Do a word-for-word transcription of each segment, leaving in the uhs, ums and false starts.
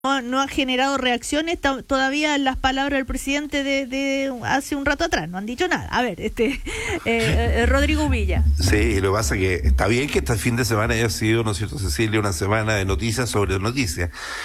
No, no ha generado reacciones ta- todavía las palabras del presidente de, de hace un rato atrás, no han dicho nada. A ver, este eh, eh, Rodrigo Villa. Sí, lo que pasa es que está bien que este fin de semana haya sido, ¿no es cierto, Cecilia?, una semana de noticias sobre noticias,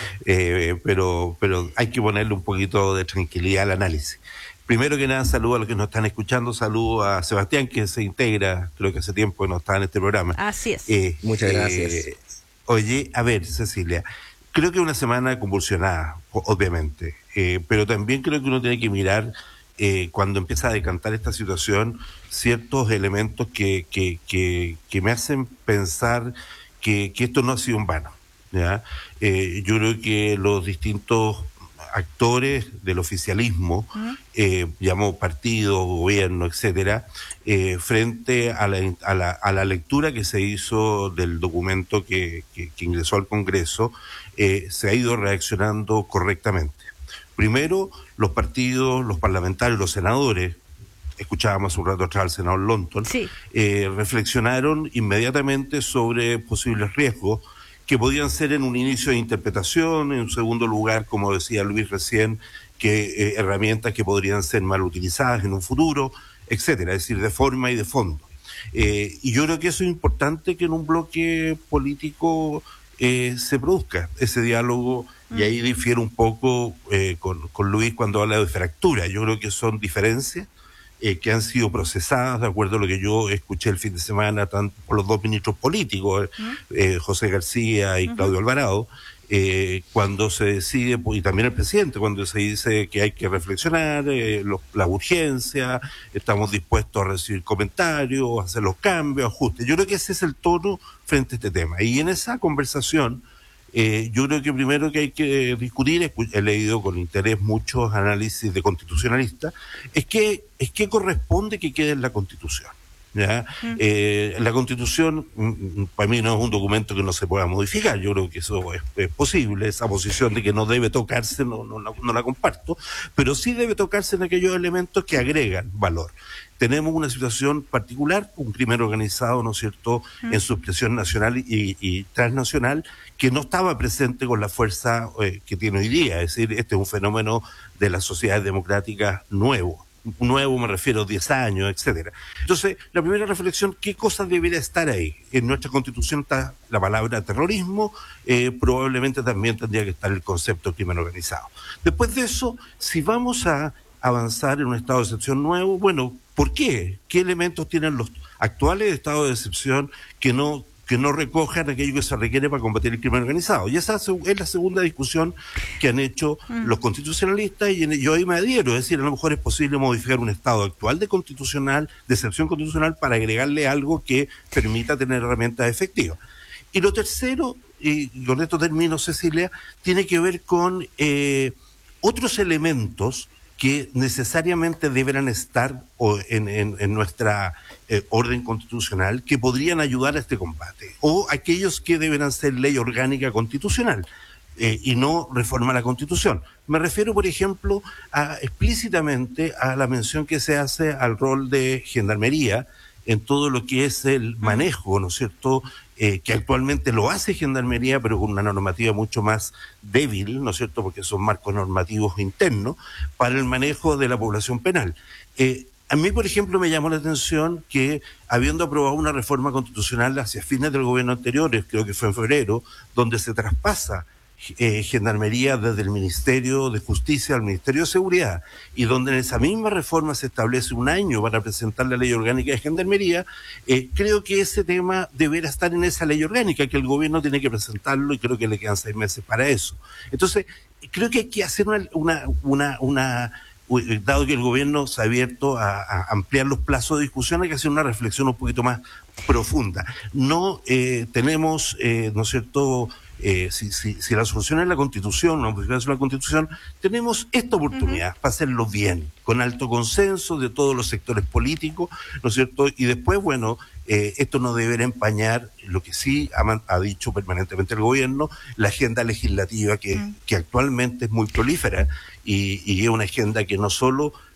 eh, pero, pero hay que ponerle un poquito de tranquilidad al análisis. Primero que nada, saludo a los que nos están escuchando, saludo a Sebastián, que se integra, creo que hace tiempo que no está en este programa. Así es. Eh, Muchas gracias. Eh, oye, a ver, Cecilia, creo que es una semana convulsionada, obviamente, eh, pero también creo que uno tiene que mirar, eh, cuando empieza a decantar esta situación, ciertos elementos que, que, que, que me hacen pensar que, que esto no ha sido en vano, ¿ya? Eh, yo creo que los distintos actores del oficialismo, uh-huh. eh, llamó partido, gobierno, etcétera, eh, frente a la, a, la, a la lectura que se hizo del documento que, que, que ingresó al Congreso, eh, se ha ido reaccionando correctamente. Primero, los partidos, los parlamentarios, los senadores, escuchábamos un rato atrás al senador Lonton, sí. eh, reflexionaron inmediatamente sobre posibles riesgos que podían ser en un inicio de interpretación, en un segundo lugar, como decía Luis recién, que eh, herramientas que podrían ser mal utilizadas en un futuro, etcétera, es decir, de forma y de fondo. Eh, y yo creo que eso es importante, que en un bloque político eh, se produzca ese diálogo, mm. y ahí difiero un poco eh, con, con Luis cuando habla de fractura. Yo creo que son diferencias Eh, que han sido procesadas, de acuerdo a lo que yo escuché el fin de semana, tanto por los dos ministros políticos, uh-huh. eh, José García y uh-huh. Claudio Alvarado, eh, cuando se decide, y también el presidente, cuando se dice que hay que reflexionar, eh, los, la urgencia, estamos dispuestos a recibir comentarios, a hacer los cambios, ajustes. Yo creo que ese es el tono frente a este tema. Y en esa conversación, Eh, yo creo que primero que hay que discutir, he leído con interés muchos análisis de constitucionalistas, es que es que corresponde que quede en la Constitución, ¿ya? Mm. Eh, la Constitución, para mí, no es un documento que no se pueda modificar. Yo creo que eso es, es posible. Esa posición de que no debe tocarse no, no, no, no la comparto, pero sí debe tocarse en aquellos elementos que agregan valor. Tenemos una situación particular, un crimen organizado, ¿no es cierto?, mm. en su expresión nacional y, y transnacional, que no estaba presente con la fuerza eh, que tiene hoy día. Es decir, este es un fenómeno de las sociedades democráticas nuevo. Nuevo me refiero a diez años, etcétera. Entonces, la primera reflexión, ¿qué cosas debería estar ahí? En nuestra Constitución está la palabra terrorismo, eh, probablemente también tendría que estar el concepto de crimen organizado. Después de eso, si vamos a avanzar en un estado de excepción nuevo, bueno, ¿por qué? ¿Qué elementos tienen los actuales estados de excepción que no que no recojan aquello que se requiere para combatir el crimen organizado? Y esa es la segunda discusión que han hecho mm. los constitucionalistas, y yo ahí me adhiero. Es decir, a lo mejor es posible modificar un estado actual de constitucional, de excepción constitucional, para agregarle algo que permita tener herramientas efectivas. Y lo tercero, y con esto termino, Cecilia, tiene que ver con eh, otros elementos que necesariamente deberán estar en, en, en nuestra eh, orden constitucional, que podrían ayudar a este combate, o aquellos que deberán ser ley orgánica constitucional eh, y no reforma a la Constitución. Me refiero, por ejemplo, a, explícitamente a la mención que se hace al rol de Gendarmería en todo lo que es el manejo, ¿no es cierto?, eh, que actualmente lo hace Gendarmería, pero con una normativa mucho más débil, ¿no es cierto?, porque son marcos normativos internos, para el manejo de la población penal. Eh, a mí, por ejemplo, me llamó la atención que, habiendo aprobado una reforma constitucional hacia fines del gobierno anterior, creo que fue en febrero, donde se traspasa Eh, Gendarmería desde el Ministerio de Justicia al Ministerio de Seguridad, y donde en esa misma reforma se establece un año para presentar la ley orgánica de Gendarmería, eh, creo que ese tema deberá estar en esa ley orgánica, que el gobierno tiene que presentarlo, y creo que le quedan seis meses para eso. Entonces, creo que hay que hacer una, una, una, una dado que el gobierno se ha abierto a, a ampliar los plazos de discusión, hay que hacer una reflexión un poquito más profunda. No eh, tenemos, eh, ¿no es cierto?, Eh, si, si, si la solución es la Constitución, la modificación de la Constitución, tenemos esta oportunidad uh-huh. para hacerlo bien, con alto consenso de todos los sectores políticos, ¿no es cierto? Y después, bueno, eh, esto no deberá empañar lo que sí ha, ha dicho permanentemente el gobierno, la agenda legislativa que, uh-huh. que actualmente es muy prolífera, y, y es una agenda que no solo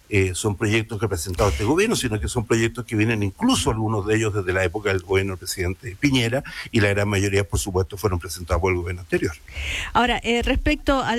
eh, son proyectos que ha presentado este gobierno, sino que son proyectos que vienen incluso algunos de ellos desde la época del gobierno del presidente Piñera, y la gran mayoría, por supuesto, fueron presentados por el gobierno anterior. Ahora, eh, respecto a